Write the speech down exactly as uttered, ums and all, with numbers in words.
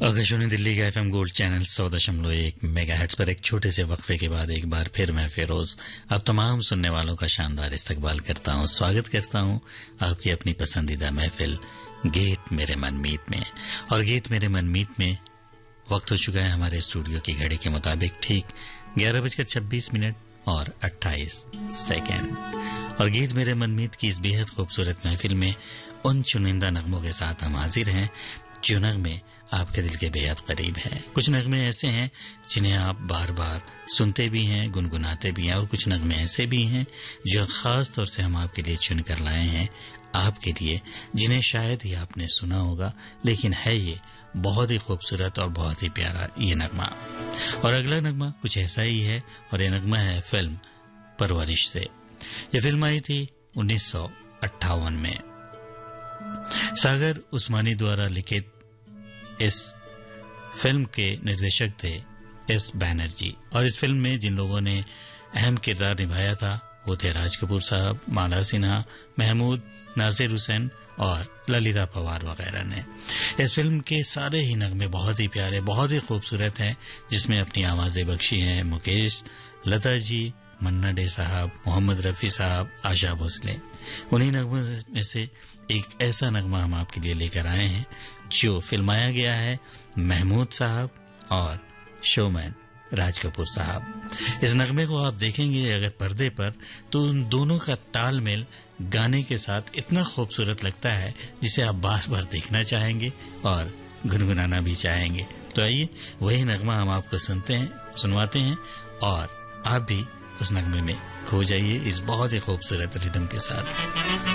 आकाशवाणी दिल्ली का FM gold channel सौ दशमलव एक मेगाहर्ट्ज पर एक छोटे से वक्फे के बाद एक बार फिर मैं फिरोज अब तमाम सुनने वालों का शानदार इस्तकबाल करता हूं, स्वागत करता हूं आपकी अपनी पसंदीदा महफिल गीत मेरे मनमीत में। और गीत मेरे मनमीत में वक्त हो चुका है हमारे स्टूडियो की घड़ी के मुताबिक ठीक ग्यारह बजकर छब्बीस मिनट और अट्ठाईस सेकेंड। और गीत मेरे मनमीत की इस बेहद खूबसूरत महफिल में उन चुनिंदा नगमों के साथ हम हाजिर हैं जो नगमे आपके दिल के बेहद करीब हैं। कुछ नगमे ऐसे हैं जिन्हें आप बार बार सुनते भी हैं, गुनगुनाते भी हैं, और कुछ नगमे ऐसे भी हैं जो खास तौर से हम आपके लिए चुन कर लाए हैं आपके लिए, जिन्हें शायद ही आपने सुना होगा, लेकिन है ये बहुत ही खूबसूरत और बहुत ही प्यारा ये नगमा। और अगला नगमा कुछ ऐसा ही है, और ये नगमा है फिल्म परवरिश से। ये फिल्म आई थी उन्नीस सौ अट्ठावन में। सागर उस्मानी द्वारा लिखित इस फिल्म के निर्देशक थे एस बैनर्जी, और इस फिल्म में जिन लोगों ने अहम किरदार निभाया था वो थे राज कपूर साहब, माला सिन्हा, महमूद, नासिर हुसैन और ललिता पवार वगैरह ने। इस फिल्म के सारे ही नगमे बहुत ही प्यारे, बहुत ही खूबसूरत हैं, जिसमें अपनी आवाजें बख्शी हैं मुकेश, लता जी, मन्ना डे साहब, मोहम्मद रफी साहब, आशा भोसले। उन्हीं नगमों में से एक ऐसा नगमा हम आपके लिए लेकर आए हैं जो फिल्माया गया है महमूद साहब और शोमैन राज कपूर साहब। इस नगमे को आप देखेंगे अगर पर्दे पर तो उन दोनों का तालमेल गाने के साथ इतना खूबसूरत लगता है जिसे आप बार बार देखना चाहेंगे और गुनगुनाना भी चाहेंगे। तो आइए वही नगमा हम आपको सुनते हैं सुनवाते हैं और आप भी उस नगमे में खो जाइए इस बहुत ही खूबसूरत रिदम के साथ।